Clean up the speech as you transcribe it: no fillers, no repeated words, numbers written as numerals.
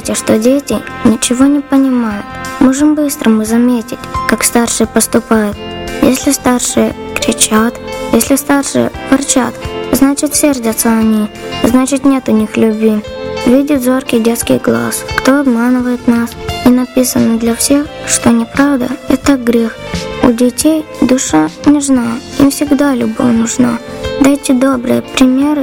думаете, что дети ничего не понимают? Можем быстро заметить, как старшие поступают. Если старшие кричат, если старшие ворчат, значит сердятся они, значит нет у них любви. Видит зоркий детский глаз, кто обманывает нас. И написано для всех, что неправда – это грех. У детей душа нежна, им всегда любовь нужна. Дайте добрые примеры